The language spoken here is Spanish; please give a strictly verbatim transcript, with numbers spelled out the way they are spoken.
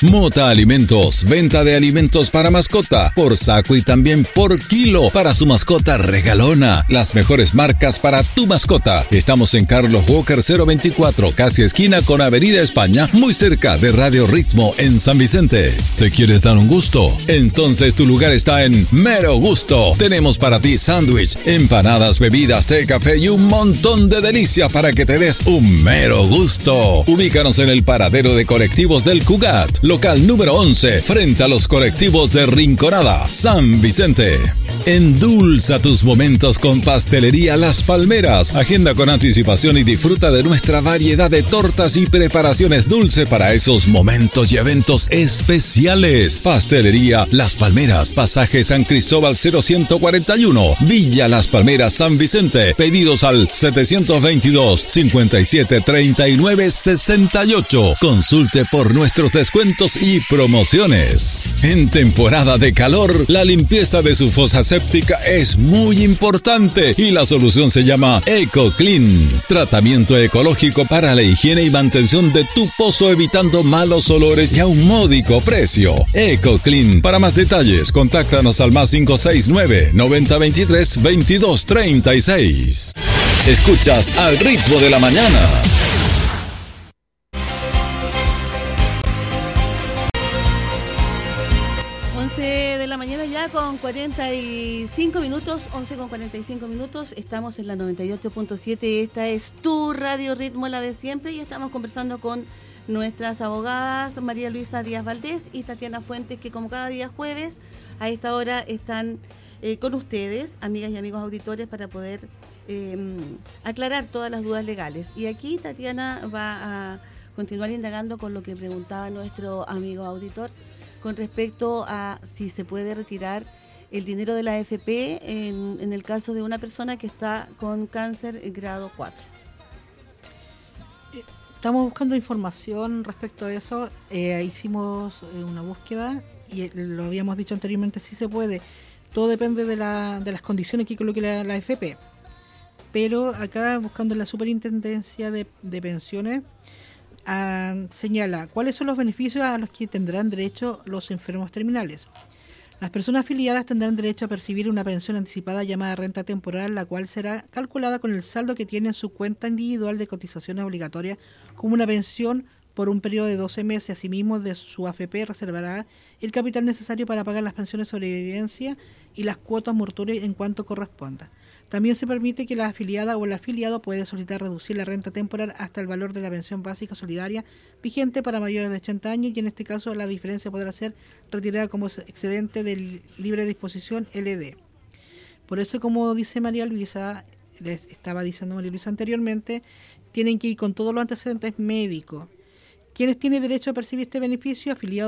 Mota Alimentos, venta de alimentos para mascota, por saco y también por kilo, para su mascota regalona. Las mejores marcas para tu mascota. Estamos en Carlos Walker cero veinticuatro, casi esquina con Avenida España, muy cerca de Radio Ritmo en San Vicente. ¿Te quieres dar un gusto? Entonces tu lugar está en Mero Gusto. Tenemos para ti sándwich, empanadas, bebidas, té, café y un montón de delicias para que te des un mero gusto. Ubícanos en el paradero de colectivos del Cugat, local número once, frente a los colectivos de Rinconada, San Vicente. Endulza tus momentos con Pastelería Las Palmeras. Agenda con anticipación y disfruta de nuestra variedad de tortas y preparaciones dulce para esos momentos y eventos especiales. Pastelería Las Palmeras, pasaje San Cristóbal cero ciento cuarenta y uno, Villa Las Palmeras, San Vicente. Pedidos al setecientos veintidós, cincuenta y siete, treinta y nueve, sesenta y ocho. Consulte por nuestros descuentos y promociones. En temporada de calor, la limpieza de su fosa séptica es muy importante y la solución se llama EcoClean. Tratamiento ecológico para la higiene y mantención de tu pozo, evitando malos olores y a un módico precio. EcoClean. Para más detalles, contáctanos al más cinco seis nueve, noventa veintitrés, veintidós treinta y seis. Escuchas Al Ritmo de la Mañana. Con cuarenta y cinco minutos, once con cuarenta y cinco minutos, estamos en la noventa y ocho punto siete, esta es tu Radio Ritmo, la de siempre, y estamos conversando con nuestras abogadas María Luisa Díaz Valdés y Tatiana Fuentes, que como cada día jueves a esta hora están eh, con ustedes, amigas y amigos auditores, para poder eh, aclarar todas las dudas legales. Y aquí Tatiana va a continuar indagando con lo que preguntaba nuestro amigo auditor con respecto a si se puede retirar el dinero de la A F P en, en el caso de una persona que está con cáncer grado cuatro. Estamos buscando información respecto a eso. Eh, hicimos una búsqueda y lo habíamos dicho anteriormente, sí se puede. Todo depende de, la, de las condiciones que coloque la, la A F P. Pero acá, buscando la Superintendencia de, de Pensiones, Uh, señala cuáles son los beneficios a los que tendrán derecho los enfermos terminales. Las personas afiliadas tendrán derecho a percibir una pensión anticipada llamada renta temporal, la cual será calculada con el saldo que tiene en su cuenta individual de cotizaciones obligatorias como una pensión por un periodo de doce meses. Asimismo, de su A F P reservará el capital necesario para pagar las pensiones de sobrevivencia y las cuotas mortuorias en cuanto corresponda. También se permite que la afiliada o el afiliado puede solicitar reducir la renta temporal hasta el valor de la pensión básica solidaria vigente para mayores de ochenta años, y en este caso la diferencia podrá ser retirada como excedente de libre disposición L D. Por eso, como dice María Luisa, les estaba diciendo María Luisa anteriormente, tienen que ir con todos los antecedentes médicos. ¿Quiénes tienen derecho a percibir este beneficio? Afiliados